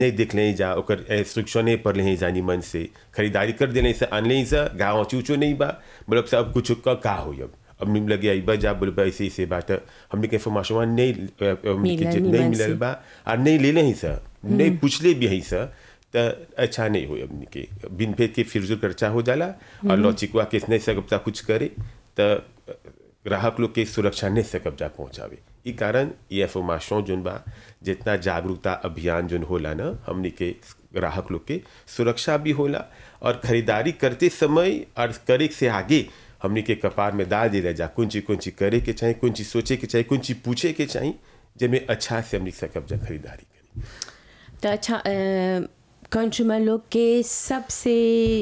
नहीं देख लें जा ओकर इंस्ट्रक्शने पर ले जानी मन से खरीदारी कर देने से आनले से गाँव चूचो नहीं बा मतलब सब कुछ का हो अब निम लगे आई बा जा बोल ऐसे ऐसे बात हमने के इंफॉर्मेशन नहीं मिलल बा और नहीं ले ले सर नहीं पूछले भी है सर तो अच्छा नहीं हो हमने के बिन भेद के फिर खर्चा हो जाला और लॉचिकवा के नहीं सकता कुछ करे तो ग्राहक लोग के सुरक्षा नहीं से कब्जा पहुँचावे ई कारण ये इंफॉर्मेशन जोन बा जितना जागरूकता अभियान जोन होला ना हमने के ग्राहक लोग के सुरक्षा भी होला और खरीदारी करते समय और करे से आगे हमने के कपार में डाल दे जा कौन चीज करे के चाहिए कौन चीज सोचे के चाहिए कौन चीज पूछे के चाहिए जिसमें अच्छा से हमने से कब्जा खरीदारी करी। तो अच्छा कंज्यूमर लोग के सबसे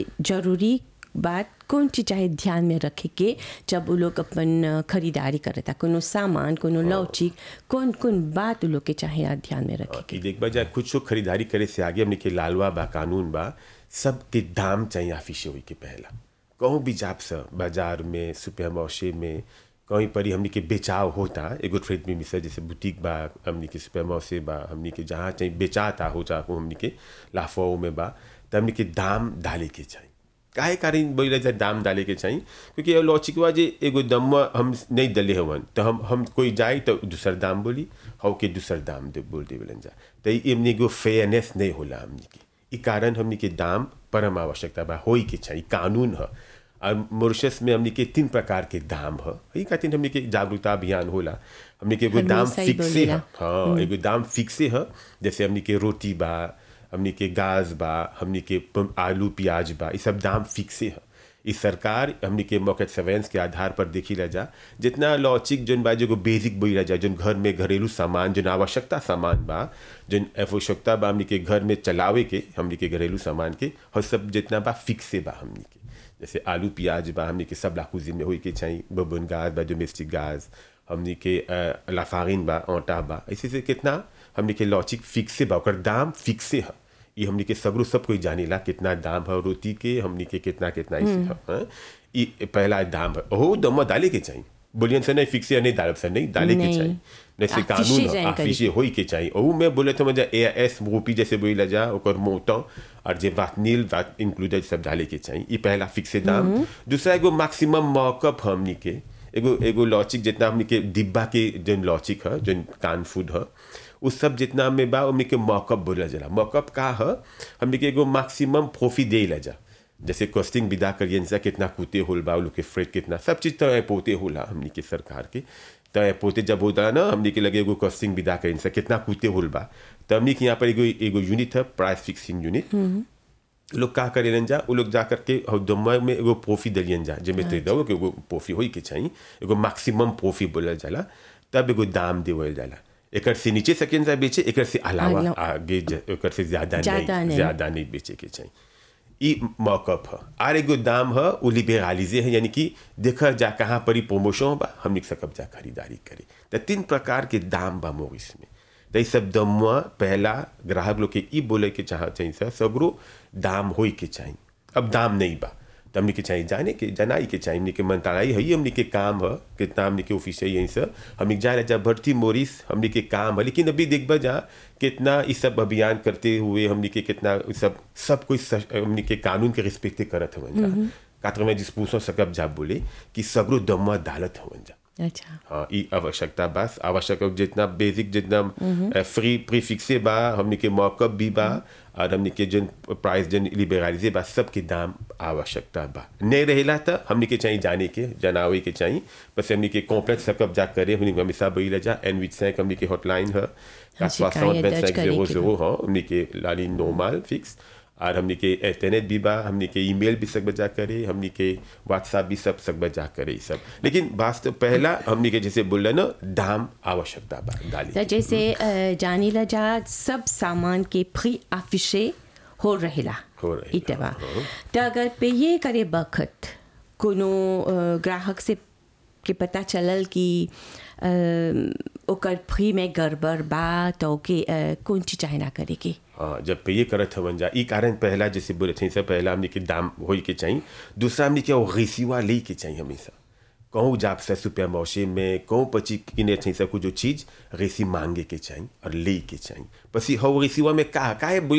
जरूरी बात कौन चीज चाहे ध्यान में रखे के जब वो लोग अपन खरीदारी करे था कोनो सामान कोनो लौचिक कौन कौन बात वो लोग के चाहे ध्यान में रखे कि देख बा कुछ खरीदारी करे से आगे हमने के लालवा बा कानून बा सबके दाम चाहिए ऑफिशियल हुई के पहला कहूँ भी जाप से बाजार में सुपर मार्केट में कहीं पर ही हमने के बेचाव होता एगो ट्रेड में मिसर जैसे बुटीक बा हमने के सुपर मार्केट बा हमने के जहाँ चाहिए बेचाता हो चाहो हमने के लाफो में बा तो हमने के दाम डाले के चाहिए काहे कारण बोले जाए दाम डाले के चाहिए क्योंकि लॉचिकवा जे एगो दम हम नहीं दले हवन तो हम कोई जाए तो दूसर दाम बोली हो के दूसर दाम दे बोल दे बोलन जा तो इमने एगो फेयरनेस नहीं होला हमने के ई कारण हमने के दाम परम आवश्यकता बा होई के चाहिए कानून है और मॉरिशस में हमने के 3 प्रकार के दाम है यही खातिर हमने के जागरूकता अभियान होला हमने के एगो दाम फिक्स है हाँ एगो दाम फिक्स है जैसे हमने के रोटी बा हमने के गाज बा हमने के आलू प्याज बा ये सब दाम फिक्स है इस सरकार हमने के मार्केट सर्वेलेंस के आधार पर देखी रह जा जितना लॉचिक जोन बा जो बेसिक बोई रह जा जोन घर में घरेलू सामान जो आवश्यकता सामान बा जो आवश्यकता बा हमने के घर में चलावे के हमने के घरेलू सामान के और सब जितना बा फिक्स बा हमने के जैसे आलू प्याज बा हमने के सब लाखुजी में होई के चाहिए बबन गाज बा डोमेस्टिक गाज हमने के लाफारिन बा आटा बा ऐसे से कितना हमने के लॉचिक फिक्स बा और दाम फिक्स है ये हमने के सगरो सब कोई जानेला कितना दाम है रोटी के हमने के कितना ऐसे है ये पहला दाम है ओह दम डाले के चाहिए बोलियन से नहीं फिक्स है नहीं डाल से नहीं डाले के चाहिए जैसे कानून ऑफिस होई के चाहिए ओह मैं बोले तो मजा एएस रूपी जैसे बोला जा और मोटा और जे वाटनील वाट इंक्लूडेड सब डाले के चाहिए ये पहला फिक्स दाम दूसरा एगो मैक्सिमम मार्कअप हमने के एगो लॉचिक जितना हमने के डिब्बा के जो लॉचिक है जो कान फूड है उस सब जितना में बा हमने के मॉकअप बोला जला मॉकअप का है हमने के एगो मैक्सिमम प्रॉफिट दे ला जा जैसे कॉस्टिंग विदा करिए इंसा कितना कूते होल बा लोग के फ्रेट कितना सब चीज़ तो पोते होला हमने के सरकार के तो पोते जब होता ना हमने के लगे एगो कॉस्टिंग विदा करिए इंसा कितना कूते होल बा तो हमने के यहाँ पर एगो यूनिट है प्राइस फिक्सिंग यूनिट लोग का करें जा वो लोग जा करके दम में एगो प्रॉफिट दलियन जा जिसमें तो दो कि एगो प्रॉफिट होई के चाहिए एगो मैक्सिमम प्रॉफिट बोला जाला तब एगो दाम देवल जाला एक से नीचे सेकेंड से बेचे एक से अलावा आगे एक से ज्यादा नहीं बेचे के चाहिए ई मॉकअप है और एगो दाम है वो लिबेरालिजे है यानी कि देखा जा कहाँ पर ही प्रमोशन बा हमने सकब जा खरीदारी करे तो 3 प्रकार के दाम बा मोरिस में तो सब दमुआ पहला ग्राहक लोग के ई बोले के चाहिए सर सगरो दाम होई के चाहिए अब दाम नहीं बा तो हमने के चाहिए जाने के जनाई के चाहिए हमने के मंत्रालय है हमने के काम है कितना हमने के ऑफिस है यहीं से हमने जा रहे जा भर्ती मोरिस हमने के काम है लेकिन अभी देखबा जा कितना इस सब अभियान करते हुए हमने के कितना सब कोई हमने के कानून के रिस्पेक्ट करत हवन जा 90% सकब जा बोले कि सगरो दम्मा दालत हवन जा अच्छा हाँ ये आवश्यकता बस आवश्यक जितना बेसिक जितना फ्री प्रीफिक्से बा हमने के मॉकअप भी बा और हमने के जन प्राइस जन लिबेरालिजे बा सबके दाम आवश्यकता बा नहीं रहेला तो हमने के चाहिए जाने के जनावे के चाहिए बस हमने के कॉम्प्लेक्स सकब जा करे हमने हमेशा बोला जा N85 हमने के हॉटलाइन है 602500 हाँ हमने के लाली नॉर्मल फिक्स और हमने के इंटरनेट भी बा हमने के ईमेल भी सब बजा करे हमने के व्हाट्सएप भी सब बजा करे सब लेकिन बात तो पहला हमने के जैसे बोल रहे ना दाम आवश्यकता बा डाली तो जैसे जानी ला जा सब सामान के प्री अफिशे हो रहेला इतवा तो अगर पे ये करे बखत कोनो ग्राहक से के पता चलल कि ओकर फ्री में गड़बड़ बा तो के कौन चीज चाहे ना करे के हाँ जब पे ये करत हवन जा ई कारण पहला जैसे बोले थे सब पहला हमने के दाम होई के चाहिए दूसरा हमने के रिसीवा ले के चाहिए हमेशा कहूँ जाप से सुपर मौसे में कहूँ पची किने थी सब कुछ जो चीज रेसी मांगे के चाहिए और ले के चाहिए पसी हो रेसीवा में काहे